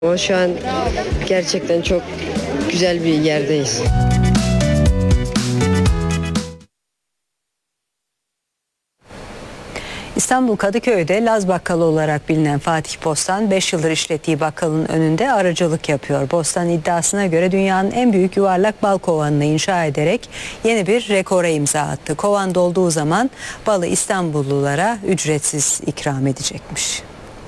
Ama şu an gerçekten çok güzel bir yerdeyiz. İstanbul Kadıköy'de Laz Bakkalı olarak bilinen Fatih Bostan 5 yıldır işlettiği bakkalın önünde aracılık yapıyor. Bostan iddiasına göre dünyanın en büyük yuvarlak bal kovanını inşa ederek yeni bir rekora imza attı. Kovan dolduğu zaman balı İstanbullulara ücretsiz ikram edecekmiş.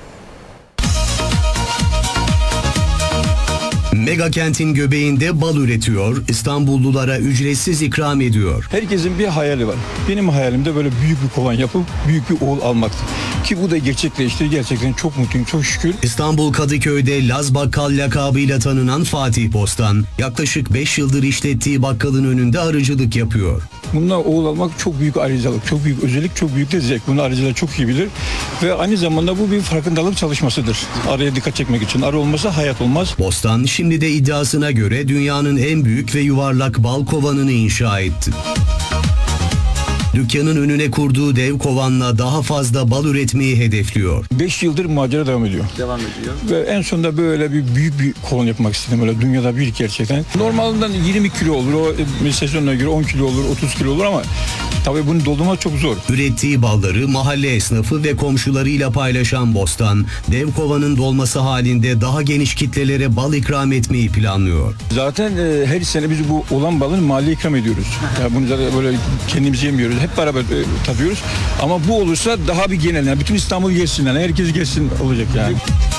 Mega kentin göbeğinde bal üretiyor, İstanbullulara ücretsiz ikram ediyor. Herkesin bir hayali var. Benim hayalim de böyle büyük bir kovan yapıp büyük bir oğul almaktı. Ki bu da gerçekleşti. Gerçekten çok mutluyum, çok şükür. İstanbul Kadıköy'de Laz Bakkal lakabıyla tanınan Fatih Bostan, yaklaşık 5 yıldır işlettiği bakkalın önünde arıcılık yapıyor. Bununla oğul almak çok büyük ayrıcalık, çok büyük özellik, çok büyük de zevk. Bunu arıcılar çok iyi bilir. Ve aynı zamanda bu bir farkındalık çalışmasıdır. Arıya dikkat çekmek için. Arı olmasa hayat olmaz. Bostan şimdi de iddiasına göre dünyanın en büyük ve yuvarlak bal kovanını inşa etti. Dükkanın önüne kurduğu dev kovanla daha fazla bal üretmeyi hedefliyor. 5 yıldır macera devam ediyor. Ve en sonunda böyle bir büyük bir kovan yapmak istedim. Böyle dünyada bir gerçekten. Normalden 20 kilo olur. O sezonuna göre 10 kilo olur, 30 kilo olur ama tabii bunu doldurmak çok zor. Ürettiği balları mahalle esnafı ve komşularıyla paylaşan Bostan, dev kovanın dolması halinde daha geniş kitlelere bal ikram etmeyi planlıyor. Zaten her sene biz bu olan balın mali ikram ediyoruz. Yani bunu zaten böyle kendimiz yemiyoruz. Hep beraber tadıyoruz. Ama bu olursa daha bir genel. Yani bütün İstanbul gelsin. Yani herkes gelsin olacak yani.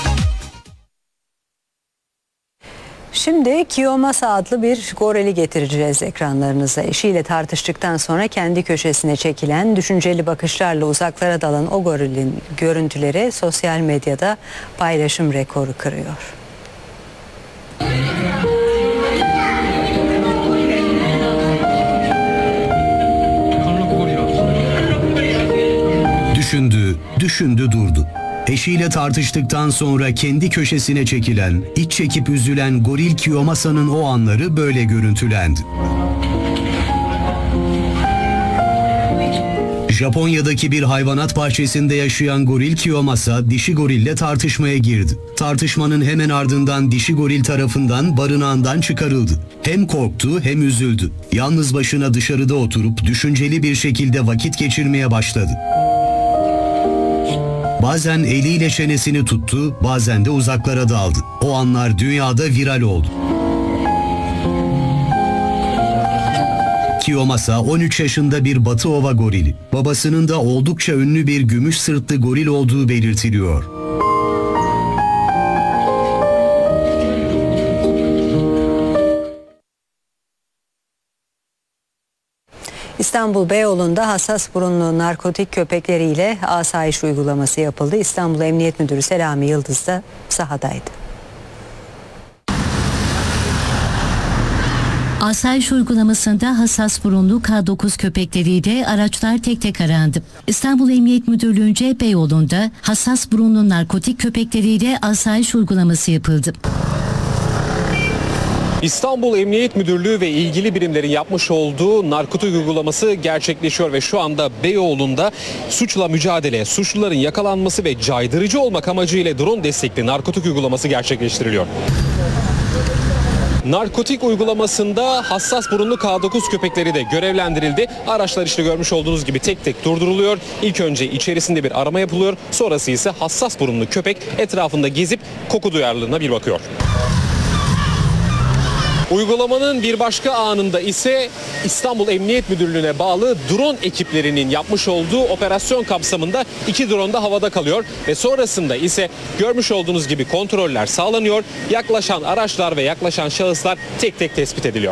Şimdi Kiyomasa adlı bir gorili getireceğiz ekranlarınıza. Eşiyle tartıştıktan sonra kendi köşesine çekilen, düşünceli bakışlarla uzaklara dalan o gorilin görüntüleri sosyal medyada paylaşım rekoru kırıyor. Düşündü durdu. Eşiyle tartıştıktan sonra kendi köşesine çekilen, iç çekip üzülen goril Kiyomasa'nın o anları böyle görüntülendi. Japonya'daki bir hayvanat bahçesinde yaşayan goril Kiyomasa dişi gorille tartışmaya girdi. Tartışmanın hemen ardından dişi goril tarafından barınağından çıkarıldı. Hem korktu hem üzüldü. Yalnız başına dışarıda oturup düşünceli bir şekilde vakit geçirmeye başladı. Bazen eliyle çenesini tuttu, bazen de uzaklara daldı. O anlar dünyada viral oldu. Kiyomasa 13 yaşında bir Batı Ova gorili. Babasının da oldukça ünlü bir gümüş sırtlı goril olduğu belirtiliyor. İstanbul Beyoğlu'nda hassas burunlu narkotik köpekleriyle asayiş uygulaması yapıldı. İstanbul Emniyet Müdürü Selami Yıldız da sahadaydı. Asayiş uygulamasında hassas burunlu K9 köpekleriyle araçlar tek tek arandı. İstanbul Emniyet Müdürlüğü'nce Beyoğlu'nda hassas burunlu narkotik köpekleriyle asayiş uygulaması yapıldı. İstanbul Emniyet Müdürlüğü ve ilgili birimlerin yapmış olduğu narkotik uygulaması gerçekleşiyor ve şu anda Beyoğlu'nda suçla mücadele, suçluların yakalanması ve caydırıcı olmak amacıyla drone destekli narkotik uygulaması gerçekleştiriliyor. Narkotik uygulamasında hassas burunlu K9 köpekleri de görevlendirildi. Araçlar işte görmüş olduğunuz gibi tek tek durduruluyor. İlk önce içerisinde bir arama yapılıyor. Sonrası ise hassas burunlu köpek etrafında gezip koku duyarlılığına bir bakıyor. Uygulamanın bir başka anında ise İstanbul Emniyet Müdürlüğü'ne bağlı drone ekiplerinin yapmış olduğu operasyon kapsamında 2 drone da havada kalıyor ve sonrasında ise görmüş olduğunuz gibi kontroller sağlanıyor. Yaklaşan araçlar ve yaklaşan şahıslar tek tek tespit ediliyor.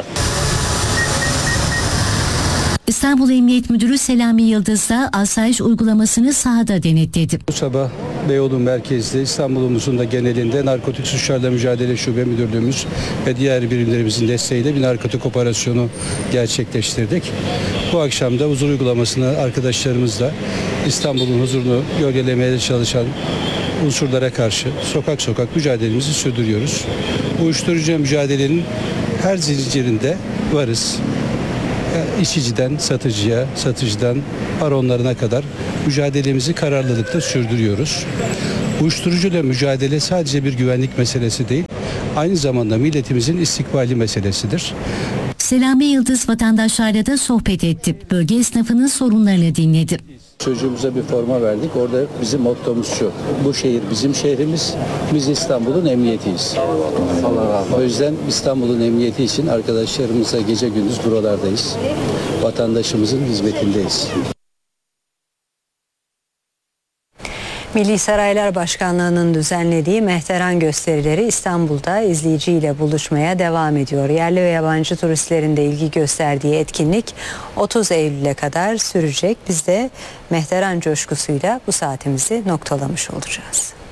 İstanbul Emniyet Müdürü Selami Yıldız da asayiş uygulamasını sahada denetledi. Bu sabah Beyoğlu merkezde İstanbul'umuzun da genelinde Narkotik Suçlarla Mücadele Şube Müdürlüğümüz ve diğer birimlerimizin desteğiyle bir narkotik operasyonu gerçekleştirdik. Bu akşam da huzur uygulamasını arkadaşlarımızla İstanbul'un huzurunu gölgelemeye çalışan unsurlara karşı sokak sokak mücadelemizi sürdürüyoruz. Uyuşturucu mücadelenin her zincirinde varız. içiciden satıcıya, satıcıdan baronlarına kadar mücadelemizi kararlılıkla sürdürüyoruz. Uyuşturucuyla mücadele sadece bir güvenlik meselesi değil, aynı zamanda milletimizin istikbali meselesidir. Selami Yıldız vatandaşlarla da sohbet etti. Bölge esnafının sorunlarını dinledi. Çocuğumuza bir forma verdik. Orada bizim mottomuz şu: bu şehir bizim şehrimiz, biz İstanbul'un emniyetiyiz. O yüzden İstanbul'un emniyeti için arkadaşlarımızla gece gündüz buralardayız. Vatandaşımızın hizmetindeyiz. Milli Saraylar Başkanlığı'nın düzenlediği Mehteran gösterileri İstanbul'da izleyiciyle buluşmaya devam ediyor. Yerli ve yabancı turistlerin de ilgi gösterdiği etkinlik 30 Eylül'e kadar sürecek. Biz de Mehteran coşkusuyla bu saatimizi noktalamış olacağız.